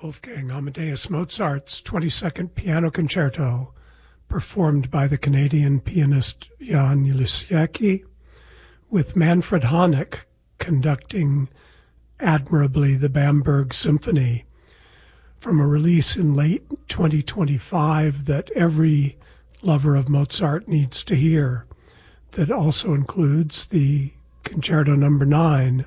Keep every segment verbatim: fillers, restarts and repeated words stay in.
Wolfgang Amadeus Mozart's twenty-second Piano Concerto, performed by the Canadian pianist Jan Lisiecki, with Manfred Honeck conducting admirably the Bamberg Symphony, from a release in late twenty twenty-five that every lover of Mozart needs to hear, that also includes the Concerto Number nine.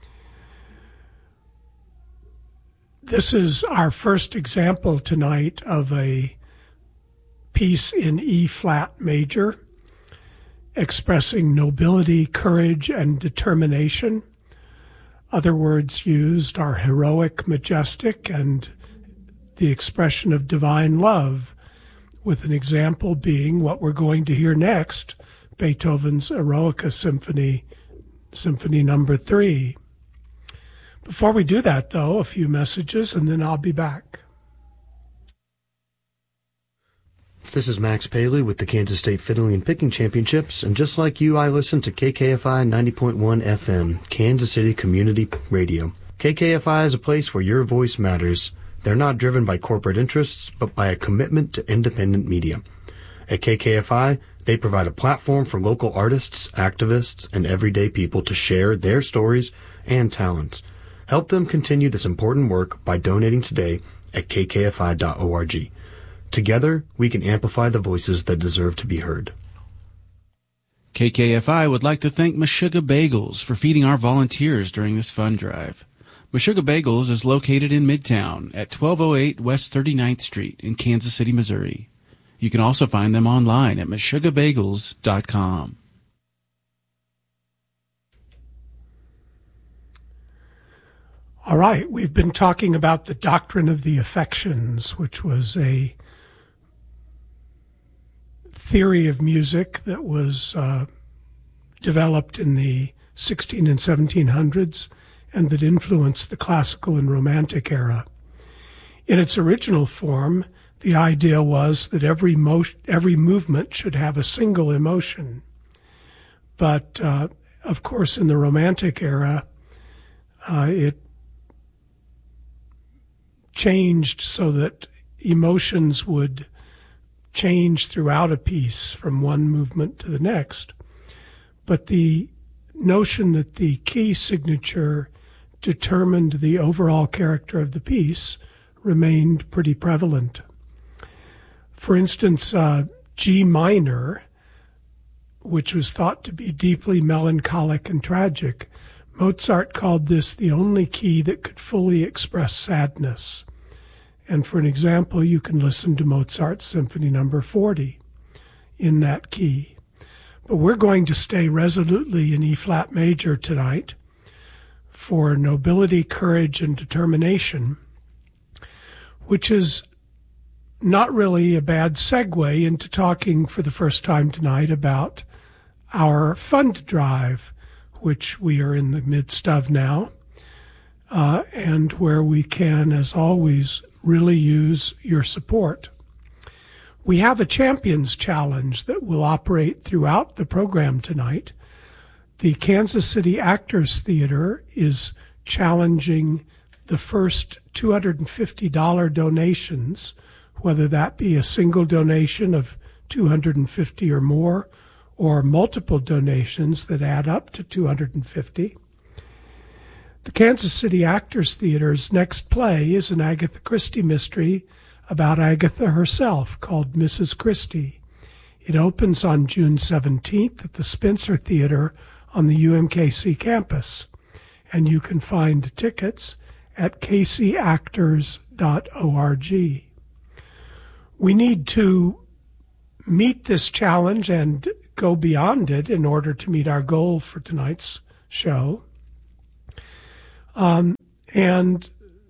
This is our first example tonight of a piece in E-flat major, expressing nobility, courage, and determination. Other words used are heroic, majestic, and the expression of divine love, with an example being what we're going to hear next, Beethoven's Eroica Symphony, Symphony Number three. Before we do that, though, a few messages, and then I'll be back. This is Max Paley with the Kansas State Fiddling and Picking Championships, and just like you, I listen to K K F I ninety point one F M, Kansas City Community Radio. K K F I is a place where your voice matters. They're not driven by corporate interests, but by a commitment to independent media. At K K F I, they provide a platform for local artists, activists, and everyday people to share their stories and talents. Help them continue this important work by donating today at k k f i dot org. Together, we can amplify the voices that deserve to be heard. K K F I would like to thank Meshuggah Bagels for feeding our volunteers during this fund drive. Meshuggah Bagels is located in Midtown at twelve oh eight West thirty-ninth Street in Kansas City, Missouri. You can also find them online at meshuggah bagels dot com. All right, we've been talking about the doctrine of the affections, which was a theory of music that was uh, developed in the sixteen and seventeen hundreds and that influenced the classical and romantic era. In its original form, the idea was that every mo- every movement should have a single emotion. But, uh, of course, in the romantic era, uh, it changed so that emotions would change throughout a piece from one movement to the next. But the notion that the key signature determined the overall character of the piece remained pretty prevalent. For instance, uh, G minor, which was thought to be deeply melancholic and tragic, Mozart called this the only key that could fully express sadness. And for an example, you can listen to Mozart's Symphony Number forty in that key. But we're going to stay resolutely in E-flat major tonight for nobility, courage, and determination, which is not really a bad segue into talking for the first time tonight about our fund drive, which we are in the midst of now, uh, and where we can, as always, really use your support. We have a Champions Challenge that will operate throughout the program tonight. The Kansas City Actors Theater is challenging the first two hundred fifty dollars donations, whether that be a single donation of two hundred fifty dollars or more, or multiple donations that add up to two hundred fifty dollars. The Kansas City Actors Theater's next play is an Agatha Christie mystery about Agatha herself called Missus Christie. It opens on June seventeenth at the Spencer Theater on the U M K C campus, and you can find tickets at k c actors dot org. We need to meet this challenge and go beyond it in order to meet our goal for tonight's show. Um, and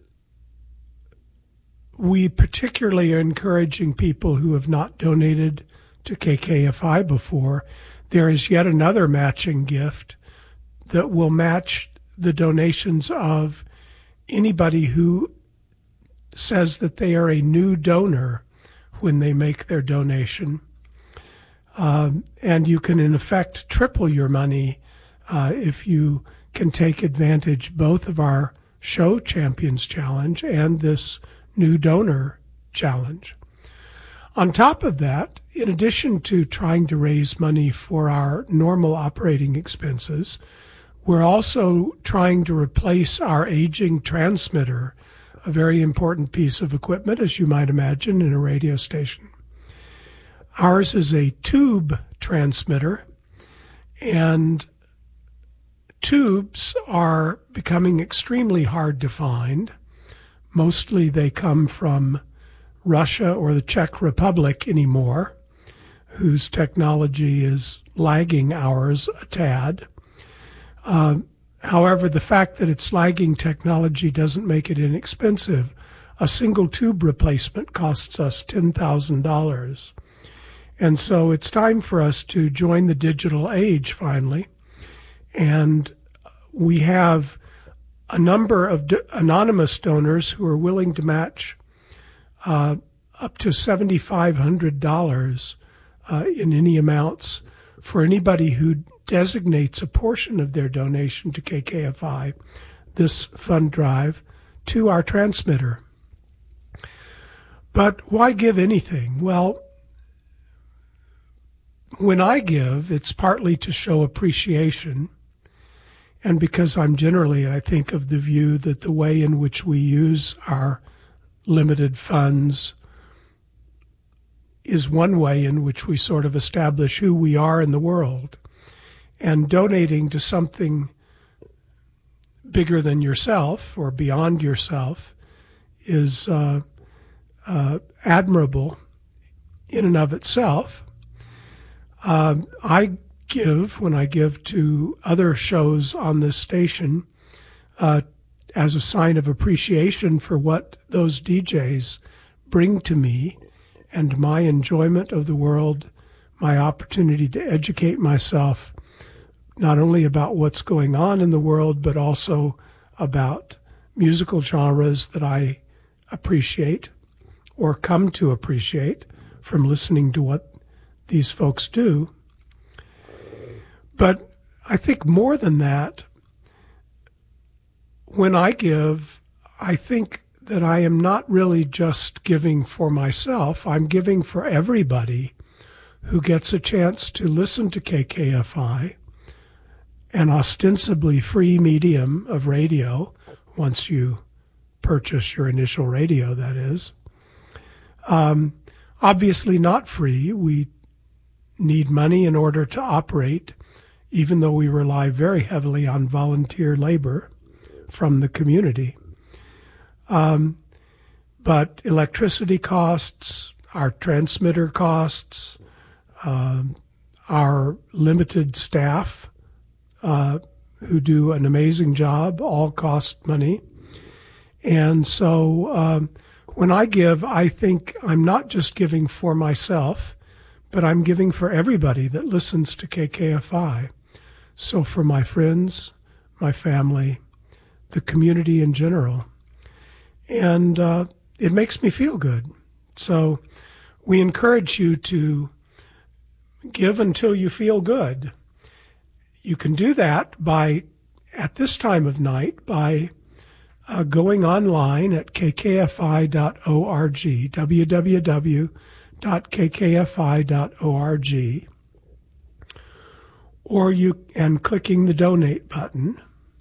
we particularly are encouraging people who have not donated to K K F I before. There is yet another matching gift that will match the donations of anybody who says that they are a new donor when they make their donation. Um, and you can, in effect, triple your money uh, if you can take advantage both of our Show Champions Challenge and this new donor challenge. On top of that, in addition to trying to raise money for our normal operating expenses, we're also trying to replace our aging transmitter, a very important piece of equipment, as you might imagine, in a radio station. Ours is a tube transmitter, and tubes are becoming extremely hard to find. Mostly they come from Russia or the Czech Republic anymore, whose technology is lagging ours a tad. Uh, however, the fact that it's lagging technology doesn't make it inexpensive. A single tube replacement costs us ten thousand dollars. And so it's time for us to join the digital age finally. And we have a number of do- anonymous donors who are willing to match uh, up to seven thousand five hundred dollars uh, in any amounts for anybody who designates a portion of their donation to K K F I, this fund drive, to our transmitter. But why give anything? Well, when I give, it's partly to show appreciation, and because I'm generally, I think, of the view that the way in which we use our limited funds is one way in which we sort of establish who we are in the world. And donating to something bigger than yourself or beyond yourself is uh, uh, admirable in and of itself. Uh, I give, when I give to other shows on this station, uh, as a sign of appreciation for what those D Js bring to me and my enjoyment of the world, my opportunity to educate myself, not only about what's going on in the world, but also about musical genres that I appreciate or come to appreciate from listening to what these folks do. But I think more than that, when I give, I think that I am not really just giving for myself. I'm giving for everybody who gets a chance to listen to K K F I, an ostensibly free medium of radio, once you purchase your initial radio, that is. Um, obviously not free. We need money in order to operate, even though we rely very heavily on volunteer labor from the community. Um, but electricity costs, our transmitter costs, uh, our limited staff, uh, who do an amazing job, all cost money. And so um, when I give, I think I'm not just giving for myself, but I'm giving for everybody that listens to K K F I. So for my friends, my family, the community in general. And uh, it makes me feel good. So we encourage you to give until you feel good. You can do that by, at this time of night, by uh, going online at k k f i dot org, w w w dot k k f i dot org, or you and clicking the donate button,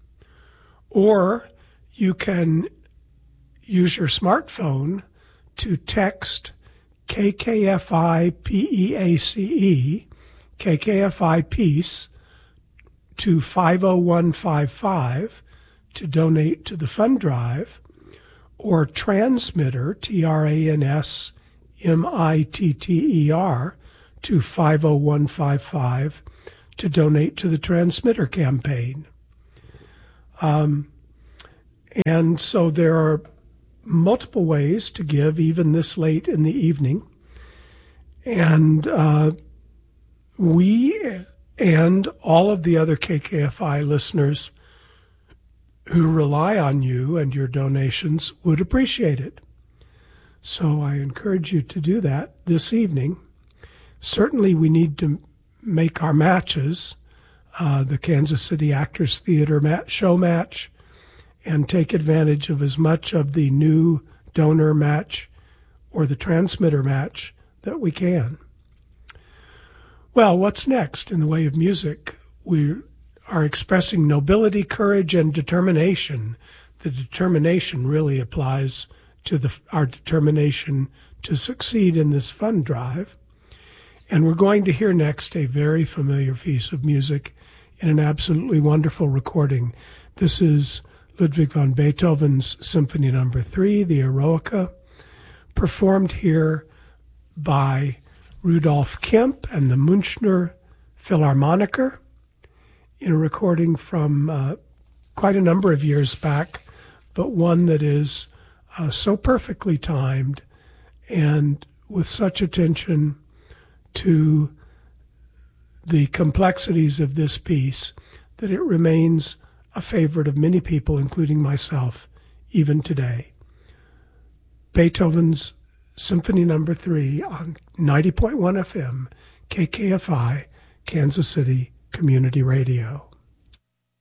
or you can use your smartphone to text K K F I P E A C E, K K F I Peace, to five oh one five five to donate to the fund drive, or transmitter, T R A N S M I T T E R, to five oh one five five to donate to the transmitter campaign. Um, and so there are multiple ways to give, even this late in the evening. And uh, we and all of the other K K F I listeners who rely on you and your donations would appreciate it. So I encourage you to do that this evening. Certainly we need to make our matches, uh, the Kansas City Actors Theater mat- show match and take advantage of as much of the new donor match or the transmitter match that we can. Well, what's next in the way of music? We are expressing nobility, courage, and determination. The determination really applies to the, our determination to succeed in this fund drive. And we're going to hear next a very familiar piece of music in an absolutely wonderful recording. This is Ludwig van Beethoven's Symphony Number Three, the Eroica, performed here by Rudolf Kemp and the Münchner Philharmoniker in a recording from uh, quite a number of years back, but one that is uh, so perfectly timed and with such attention to the complexities of this piece that it remains a favorite of many people, including myself, even today. Beethoven's Symphony Number Three on ninety point one F M, K K F I, Kansas City Community Radio.